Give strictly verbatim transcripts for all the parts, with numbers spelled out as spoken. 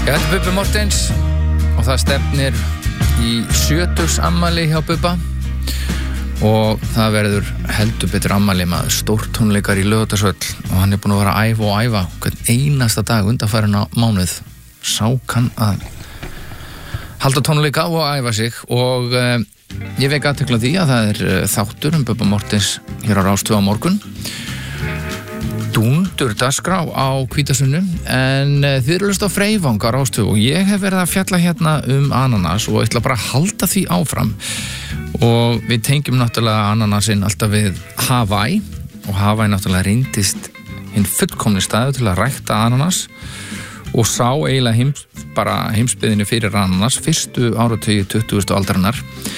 Já, þetta er Bubbi Mortens og það stefnir í sjötugsamali hjá Bubba og það verður heldur betur ammali maður, stórtónleikar í Laugardalshöll og hann er búinn að vera að æfa og æfa hvern einasta dag undanfarna mánuð sá kann að halda tónleika og æfa sig og uh, ég vek athygli á því að það er uh, þáttur um Bubba Mortens hér á Rás tvö á morgun dúndur dagskrá á Hvítasunnu en uh, þið eru lust á Freyvang á Rás tvö og ég hef verið að fjalla hérna um ananas og ætla bara að halda því áfram og við tengjum náttúrulega ananasinn alltaf við Hawaii og Hawaii náttúrulega reyndist hinn fullkomni staður til að rækta ananas og sá eiginlega heims, bara heimsbyggðinu fyrir ananas fyrstu áratugi tuttugustu aldarinnar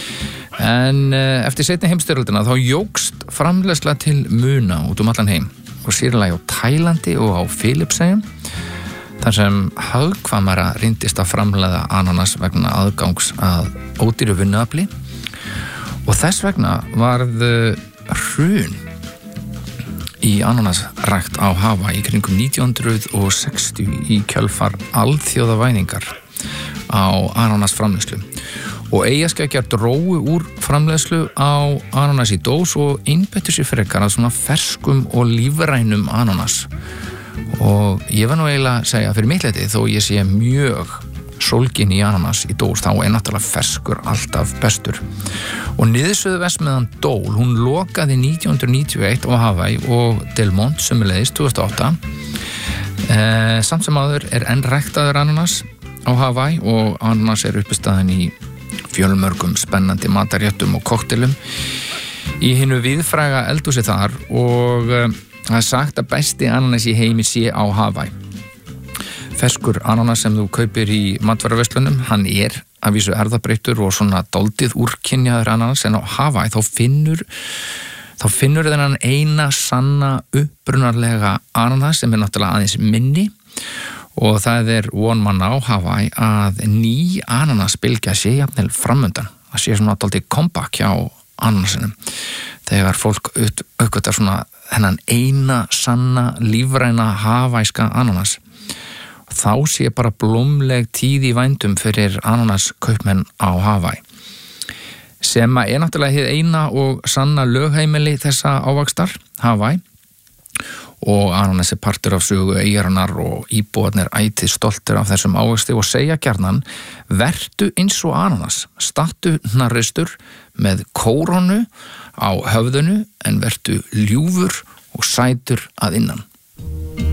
en uh, eftir seinni heimsstyrjöldina þá jókst framleiðsla til muna út um allan heim og sérlega á Tælandi og á Filippseyjum þar sem hagkvæmara reyndist að framleiða ananas vegna aðgangs að ódýru vinnuafli og þess vegna varð hrun í ananasrækt á Hawaii í kringum nítján hundruð sextíu í kjölfar alþjóðavæðingar á ananasframleiðslu og eyjarskeggjar drógu úr framleiðslu á ananas í dós og einbeittu sér frekar að svona ferskum og lífrænum ananas og ég var nú eiginlega að segja fyrir mitt leyti þó ég sé mjög sólgin í ananas í dós þá er náttúrulega ferskur alltaf bestur og niðursöðu verksmiðjan Dole hún lokaði nítján hundruð níutíu og eitt á Hawaii og Delmont sömuleiðis tvö þúsund og átta eh, samt sem áður er enn ræktaður ananas á Hawaii og ananas er uppistaðan í fjölmörgum spennandi matarréttum og koktelum í hinu víðfræga eldhúsi þar og uh, það er sagt að besti ananas í heimi sé á Hawaii. Ferskur ananas sem þú kaupir í matvöruverslunum, hann er að vísu erfðabreyttur og svona dálítið úrkynjaður ananas en á Hawaii þá finnur þá finnur þennan eina sanna upprunarlega ananas sem er náttúrulega aðeins minni og það er von manna á Hawaii að ný ananasbylgja sé jafnvel framöndan. Það sé svona dálítið comeback hjá ananasinum. Þegar fólk uppgötar svona þennan eina sanna lífræna hawaiiska ananas. Og þá sé bara blómleg tíð í vændum fyrir ananaskaupmenn á Hawaii. Sem er náttúrulega hið eina og sanna lögheimili þessa ávaxtar, Hawaii. Og ananas er partur af sögu eyjarinnar og íbúarnir ætið stoltir af þessum ávexti og segja gjarnan vertu eins og ananas, stattu hnarristur með kórónu á höfðunu en vertu ljúfur og sætur að innan.